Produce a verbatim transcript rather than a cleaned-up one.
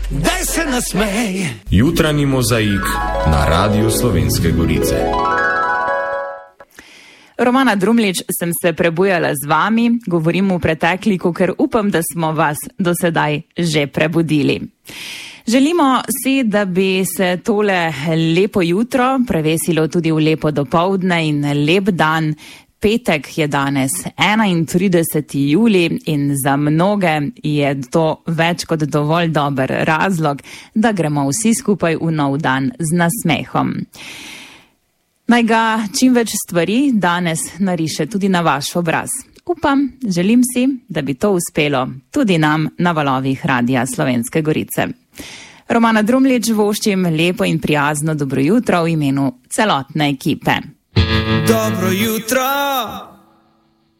daj se nasmej. Jutranji mozaik na Radiu Slovenske Gorice. Romana Drumlič sem se prebujala z vami, govorim v pretekliku, ker upam, da smo vas do sedaj že prebudili. Želimo si, da bi se tole lepo jutro prevesilo tudi v lepo dopoldne in lep dan. Petek je danes enaintrideseti julij in za mnoge je to več kot dovolj dober razlog, da gremo vsi skupaj v nov dan z nasmehom. Naj ga čim več stvari danes nariše tudi na vaš obraz. Upam, želim si, da bi to uspelo tudi nam na valovih Radia Slovenske Gorice. Romana Drumlič voščim lepo in prijazno dobro jutro v imenu celotne ekipe. Dobro jutro!